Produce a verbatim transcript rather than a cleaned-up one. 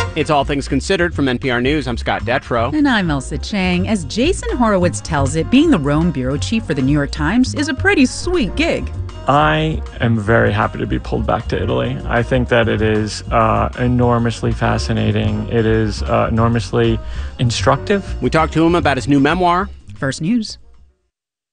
It's All Things Considered from N P R News. I'm Scott Detrow. And I'm Elsa Chang. As Jason Horowitz tells it, being the Rome bureau chief for the New York Times is a pretty sweet gig. I am very happy to be pulled back to Italy. I think that it is uh, enormously fascinating. It is uh, enormously instructive. We talked to him about his new memoir. First News.